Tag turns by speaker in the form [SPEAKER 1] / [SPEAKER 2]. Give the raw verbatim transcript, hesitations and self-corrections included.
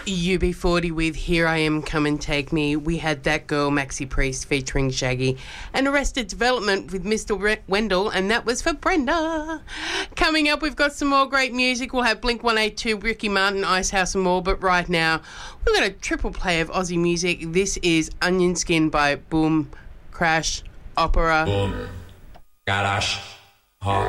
[SPEAKER 1] U B forty with Here I Am, Come and Take Me. We had That Girl, Maxi Priest featuring Shaggy, and Arrested Development with Mister Re- Wendell, and that was for Brenda. Coming up, we've got some more great music. We'll have Blink one eighty-two, Ricky Martin, Icehouse and more, but right now we've got a triple play of Aussie music. This is Onion Skin by Boom, Crash, Opera.
[SPEAKER 2] Boom, Garage, Hot.